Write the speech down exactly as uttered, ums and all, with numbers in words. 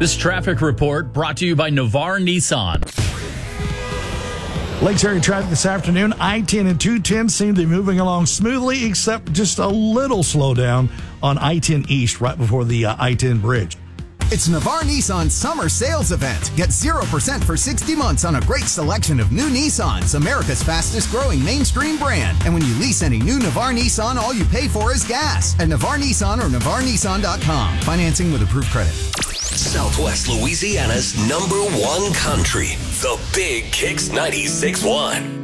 This traffic report brought to you by Navarre Nissan. Lakes area traffic this afternoon. I ten and two ten seem to be moving along smoothly, except just a little slowdown on I ten East right before the uh, I ten bridge. It's Navarre Nissan's summer sales event. Get zero percent for sixty months on a great selection of new Nissans, America's fastest growing mainstream brand. And when you lease any new Navarre Nissan, all you pay for is gas. At Navarre Nissan or Navarre Nissan dot com. Financing with approved credit. Southwest Louisiana's number one country. The Big Kicks ninety-six point one.